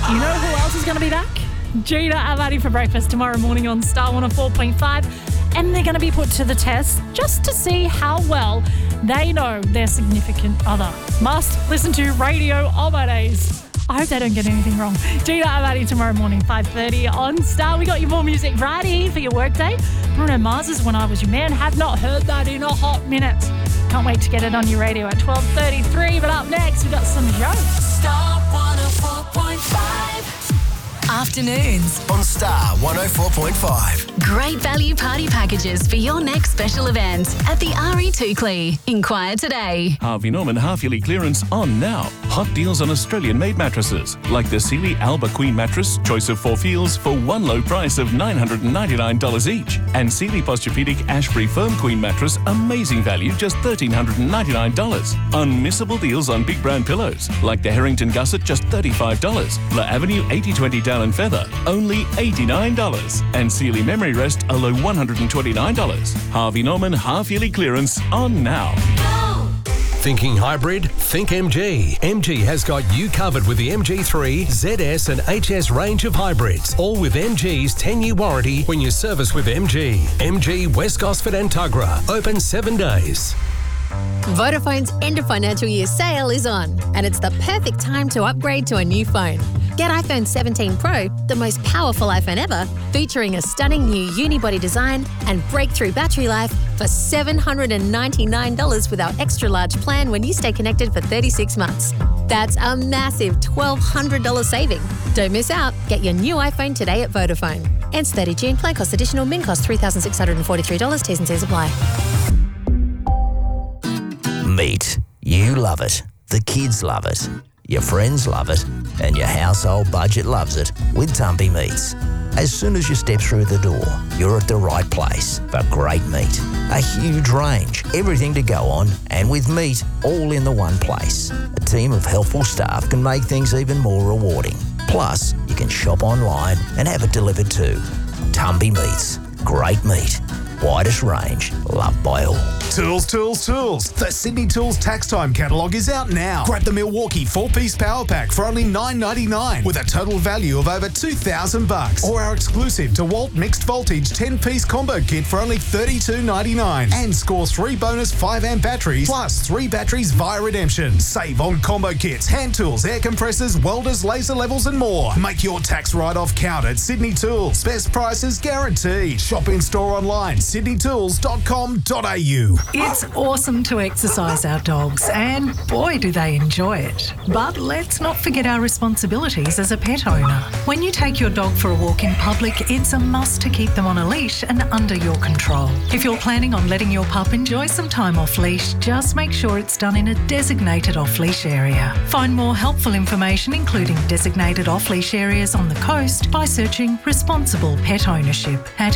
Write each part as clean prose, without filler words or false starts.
You know who else is going to be back? Gina Avati for breakfast tomorrow morning on Star 104.5. And they're going to be put to the test just to see how well they know their significant other. Must listen to Radio Holidays. I hope they don't get anything wrong. Gina Avati tomorrow morning, 5:30 on Star. We got you more music variety for your workday. Bruno Mars's When I Was Your Man. Have not heard that in a hot minute. Can't wait to get it on your radio at 12:33. But up next, we've got some jokes. Star 104.5. Afternoons on Star 104.5. Great value party packages for your next special event at the RE2 Clee. Inquire today. Harvey Norman half-yearly clearance on now. Hot deals on Australian-made mattresses, like the Sealy Alba Queen mattress, choice of 4 feels for one low price of $999 each. And Sealy Posturepedic Ashbury Foam Queen mattress, amazing value, just $1,399. Unmissable deals on big brand pillows, like the Harrington Gusset, just $35. La Avenue 8020 Down and Feather, only $89. And Sealy Memory Rest, a low $129. Harvey Norman half-yearly clearance on now. Thinking hybrid? Think MG. MG has got you covered with the MG3, ZS and HS range of hybrids, all with MG's 10-year warranty when you service with MG. MG West Gosford and Tuggerah, open 7 days. Vodafone's end of financial year sale is on, and it's the perfect time to upgrade to a new phone. Get iPhone 17 Pro, the most powerful iPhone ever, featuring a stunning new unibody design and breakthrough battery life for $799 with our extra large plan when you stay connected for 36 months. That's a massive $1,200 saving. Don't miss out. Get your new iPhone today at Vodafone. Ends 30 June. Plan cost additional. Min cost $3,643. T's and C's apply. Meat. You love it. The kids love it. Your friends love it. And your household budget loves it with Tumpy Meats. As soon as you step through the door, you're at the right place for great meat. A huge range, everything to go on, and with meat all in the one place. A team of helpful staff can make things even more rewarding. Plus, you can shop online and have it delivered too. Tumpy Meats. Great meat. Widest range, loved by all. Tools, tools, tools. The Sydney Tools Tax Time catalogue is out now. Grab the Milwaukee 4-piece power pack for only $9.99 with a total value of over $2,000. Or our exclusive DeWalt mixed voltage 10-piece combo kit for only $32.99. And score 3 bonus 5-amp batteries plus 3 batteries via redemption. Save on combo kits, hand tools, air compressors, welders, laser levels and more. Make your tax write-off count at Sydney Tools. Best prices guaranteed. Shop in store online. sydneytools.com.au. It's awesome to exercise our dogs, and boy do they enjoy it. But let's not forget our responsibilities as a pet owner. When you take your dog for a walk in public, it's a must to keep them on a leash and under your control. If you're planning on letting your pup enjoy some time off leash, just make sure it's done in a designated off-leash area. Find more helpful information, including designated off-leash areas on the coast, by searching Responsible Pet Ownership at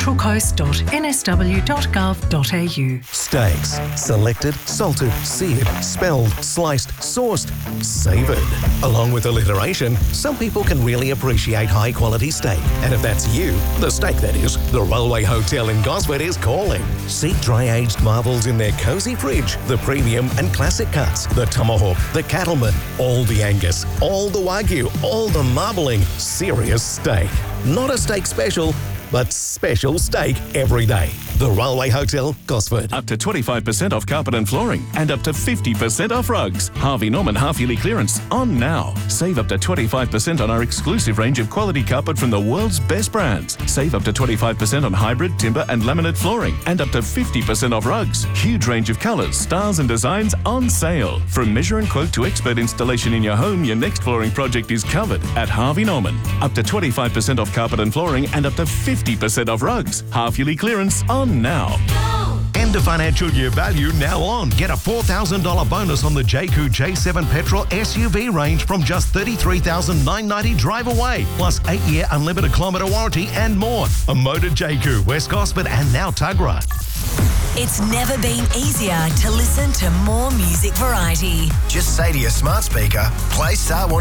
centralcoast.nsw.gov.au. Steaks. Selected, salted, seared, spelled, sliced, sourced, savoured. Along with alliteration, some people can really appreciate high-quality steak. And if that's you, the steak that is, the Railway Hotel in Gosford is calling. See dry-aged marvels in their cosy fridge, the premium and classic cuts, the tomahawk, the cattleman, all the Angus, all the Wagyu, all the marbling. Serious steak. Not a steak special, but special steak every day. The Railway Hotel, Gosford. Up to 25% off carpet and flooring and up to 50% off rugs. Harvey Norman half-yearly clearance on now. Save up to 25% on our exclusive range of quality carpet from the world's best brands. Save up to 25% on hybrid, timber and laminate flooring and up to 50% off rugs. Huge range of colours, styles and designs on sale. From measure and quote to expert installation in your home, your next flooring project is covered at Harvey Norman. Up to 25% off carpet and flooring and up to 50% off rugs. Half-yearly clearance on now. End of financial year value now on. Get a $4,000 bonus on the Jayco J7 petrol SUV range from just $33,990 drive away. Plus 8-year unlimited kilometre warranty and more. A motor Jayco, West Gosford and now Tuggerah. It's never been easier to listen to more music variety. Just say to your smart speaker, play Star 104.5.